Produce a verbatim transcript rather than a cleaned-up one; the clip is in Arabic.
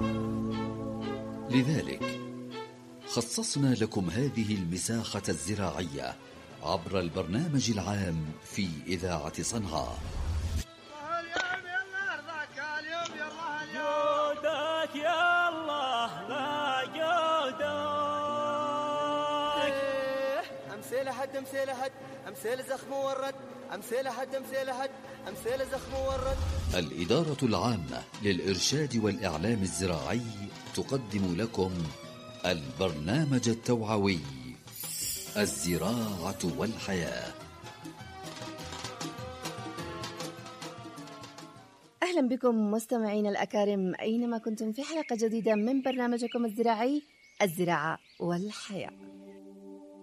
لذلك خصصنا لكم هذه المساحة الزراعية عبر البرنامج العام في إذاعة صنعاء. جودك يا الله لا جودك. أمثال حد أمثال حد أمثال زخم ورد أمثال حد أمثال حد أمثال زخم ورد. الإدارة العامة للإرشاد والإعلام الزراعي تقدم لكم البرنامج التوعوي الزراعة والحياة. أهلا بكم مستمعين الأكارم أينما كنتم في حلقة جديدة من برنامجكم الزراعي الزراعة والحياة.